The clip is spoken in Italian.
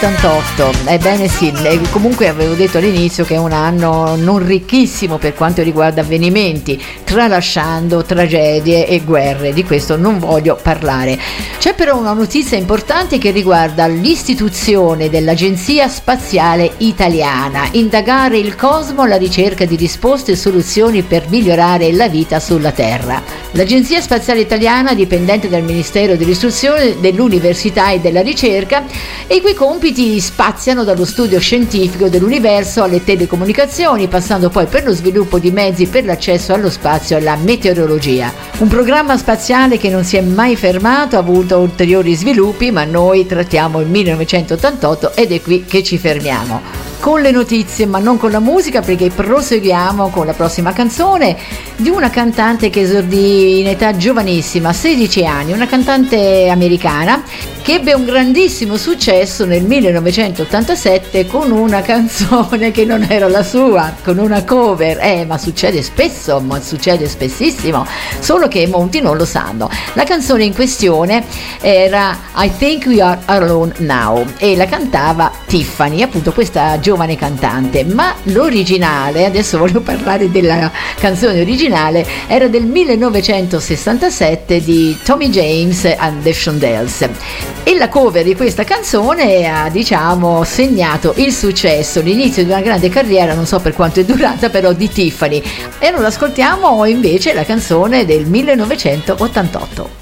88, ebbene sì, comunque avevo detto all'inizio che è un anno non ricchissimo per quanto riguarda avvenimenti, tralasciando tragedie e guerre, di questo non voglio parlare. C'è però una notizia importante che riguarda l'istituzione dell'Agenzia Spaziale Italiana, indagare il cosmo alla ricerca di risposte e soluzioni per migliorare la vita sulla Terra. L'Agenzia Spaziale Italiana, dipendente dal Ministero dell'Istruzione, dell'Università e della Ricerca, e i cui compiti spaziano dallo studio scientifico dell'universo alle telecomunicazioni, passando poi per lo sviluppo di mezzi per l'accesso allo spazio e alla meteorologia. Un programma spaziale che non si è mai fermato, ha avuto ulteriori sviluppi, ma noi trattiamo il 1988 ed è qui che ci fermiamo. Con le notizie ma non con la musica, perché proseguiamo con la prossima canzone di una cantante che esordì in età giovanissima, 16 anni, una cantante americana che ebbe un grandissimo successo nel 1987 con una canzone che non era la sua, con una cover, ma succede spesso, ma succede spessissimo, solo che molti non lo sanno. La canzone in questione era I Think We Are Alone Now e la cantava Tiffany, appunto questa giovane cantante, ma l'originale, adesso voglio parlare della canzone originale, era del 1967 di Tommy James and the Shondells, e la cover di questa canzone ha, diciamo, segnato il successo, l'inizio di una grande carriera, non so per quanto è durata, però di Tiffany. E non ascoltiamo invece la canzone del 1988.